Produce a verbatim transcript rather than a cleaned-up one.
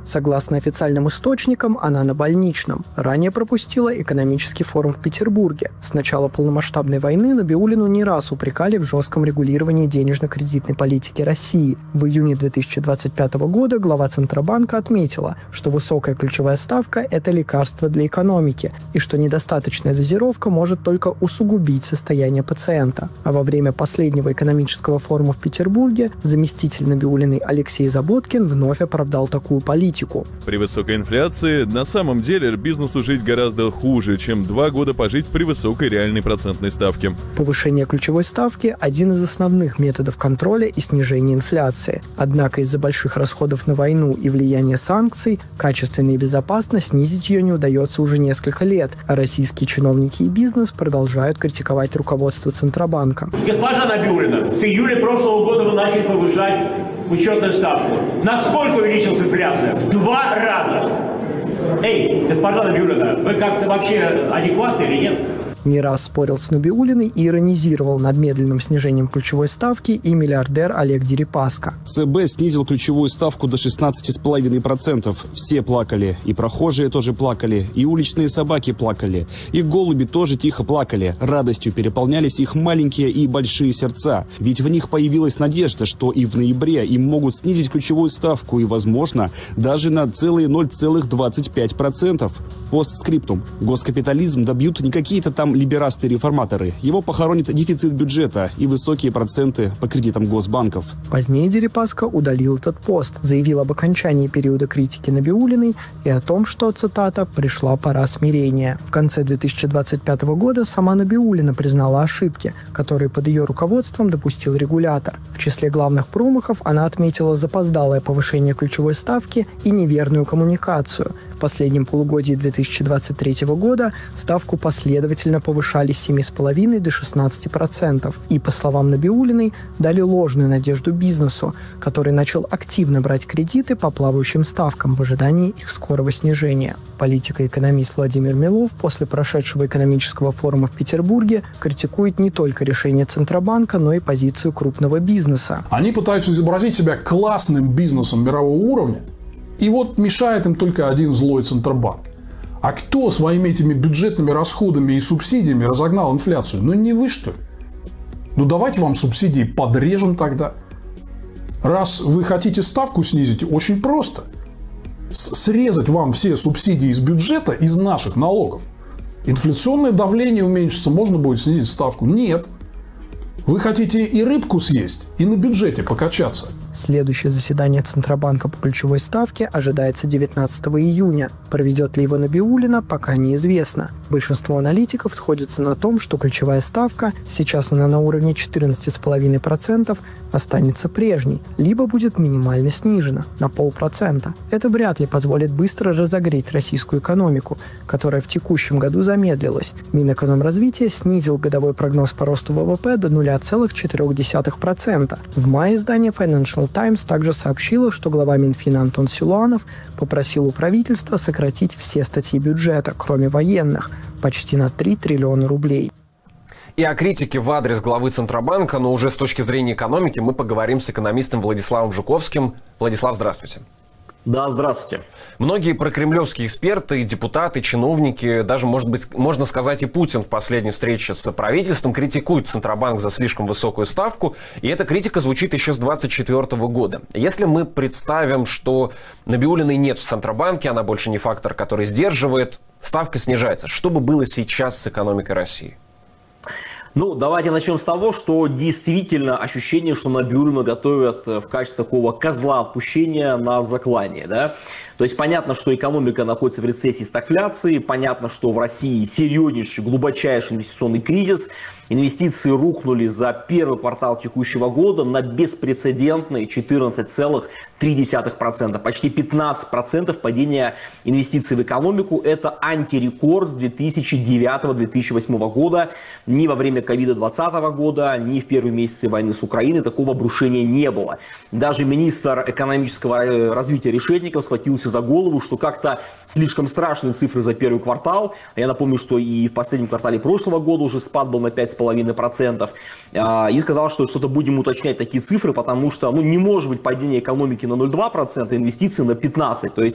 Согласно официальным источникам, она на больничном. Ранее пропустила экономический форум в Петербурге. С начала полномасштабной войны Набиуллину не раз упрекали в жестком регулировании денежно-кредитной политики России. В июне две тысячи двадцать пятого года глава Центробанка отметила, что высокая ключевая ставка – это лекарство для экономики, и что недостаточная дозировка может только усугубить состояние пациента. А во время последнего экономического форума в Петербурге заместитель Набиуллиной Алексей Заботкин вновь оправдал такую политику. При высокой инфляции на самом деле бизнесу жить гораздо хуже, чем два года пожить при высокой реальной процентной ставке. Повышение ключевой ставки – один из основных методов контроля и снижения инфляции. Однако из-за больших расходов на войну и влияния санкций качественно и безопасно снизить ее не удается уже несколько лет, а российские чиновники и бизнес продолжают критиковать руководство Центробанка. Госпожа Набиуллина, с июля прошлого года вы начали повышать учетную ставку. Насколько увеличилась инфляция? В два раза. Эй, госпожа Набиуллина, вы как-то вообще адекватны или нет? Не раз спорил с Набиуллиной и иронизировал над медленным снижением ключевой ставки и миллиардер Олег Дерипаска. ЦБ снизил ключевую ставку до шестнадцати с половиной процентов. Все плакали. И прохожие тоже плакали. И уличные собаки плакали. И голуби тоже тихо плакали. Радостью переполнялись их маленькие и большие сердца. Ведь в них появилась надежда, что и в ноябре им могут снизить ключевую ставку и, возможно, даже на целые ноль целых двадцать пять сотых процента. Постскриптум. Госкапитализм добьют не какие-то там либерасты-реформаторы. Его похоронит дефицит бюджета и высокие проценты по кредитам госбанков. Позднее Дерипаска удалил этот пост, заявил об окончании периода критики Набиуллиной и о том, что, цитата, «пришла пора смирения». В конце две тысячи двадцать пятого года сама Набиуллина признала ошибки, которые под ее руководством допустил регулятор. В числе главных промахов она отметила запоздалое повышение ключевой ставки и неверную коммуникацию. В последнем полугодии две тысячи двадцать третьего года ставку последовательно повышали с семи с половиной до шестнадцати процентов. И, по словам Набиуллиной, дали ложную надежду бизнесу, который начал активно брать кредиты по плавающим ставкам в ожидании их скорого снижения. Политик и экономист Владимир Милов после прошедшего экономического форума в Петербурге критикует не только решение Центробанка, но и позицию крупного бизнеса. Они пытаются изобразить себя классным бизнесом мирового уровня, и вот мешает им только один злой Центробанк. А кто своими этими бюджетными расходами и субсидиями разогнал инфляцию? Ну не вы, что ли? Ну давайте вам субсидии подрежем тогда. Раз вы хотите ставку снизить, очень просто. Срезать вам все субсидии из бюджета, из наших налогов. Инфляционное давление уменьшится, можно будет снизить ставку. Нет. Вы хотите и рыбку съесть, и на бюджете покачаться. Следующее заседание Центробанка по ключевой ставке ожидается девятнадцатого июня. Проведет ли его Набиуллина, пока неизвестно. Большинство аналитиков сходятся на том, что ключевая ставка, сейчас она на уровне четырнадцати с половиной процентов, останется прежней, либо будет минимально снижена на полпроцента. Это вряд ли позволит быстро разогреть российскую экономику, которая в текущем году замедлилась. Минэкономразвития снизил годовой прогноз по росту ВВП до нуля целых четырёх десятых процента. В мае издание Financial Times также сообщило, что глава Минфина Антон Силуанов попросил у правительства сократить все статьи бюджета, кроме военных, почти на три триллиона рублей. И о критике в адрес главы Центробанка, но уже с точки зрения экономики, мы поговорим с экономистом Владиславом Жуковским. Владислав, здравствуйте. Да, здравствуйте. Многие прокремлевские эксперты, депутаты, чиновники, даже, может быть, можно сказать, и Путин в последней встрече с правительством критикуют Центробанк за слишком высокую ставку, и эта критика звучит еще с двадцать четвёртого года. Если мы представим, что Набиуллиной нет в Центробанке, она больше не фактор, который сдерживает, ставка снижается, что бы было сейчас с экономикой России? Ну, давайте начнем с того, что действительно ощущение, что Набиуллину готовят в качестве такого козла отпущения на заклание, да. То есть понятно, что экономика находится в рецессии, стагфляции, понятно, что в России серьезнейший, глубочайший инвестиционный кризис. Инвестиции рухнули за первый квартал текущего года на беспрецедентные четырнадцать целых три десятых процента. Почти пятнадцать процентов падения инвестиций в экономику. Это антирекорд с две тысячи девятого — две тысячи восьмого года. Ни во время ковида двадцатого года, ни в первые месяцы войны с Украиной такого обрушения не было. Даже министр экономического развития Решетников схватился за голову, что как-то слишком страшные цифры за первый квартал. Я напомню, что и в последнем квартале прошлого года уже спад был на пять целых пять десятых процента. И сказал, что что-то будем уточнять такие цифры, потому что ну, не может быть падение экономики на ноль целых два процента, инвестиции на пятнадцать процентов. То есть